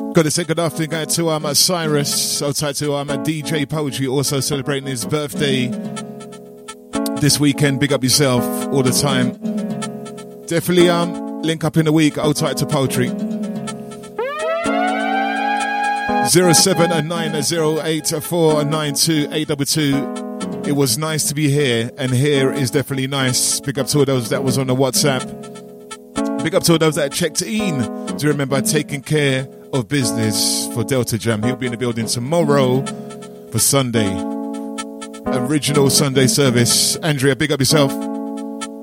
Got to say good afternoon going to Cyrus, so tight to DJ Poetry, also celebrating his birthday this weekend. Big up yourself all the time. Definitely link up in the week. Hold tight to Poetry. 07908492822. It was nice to be here, and here is definitely nice. Big up to all those that was on the WhatsApp. Big up to all those that checked in. Do you remember taking care of business for Delta Jam? He'll be in the building tomorrow for Sunday. Original Sunday service. Andrea, big up yourself.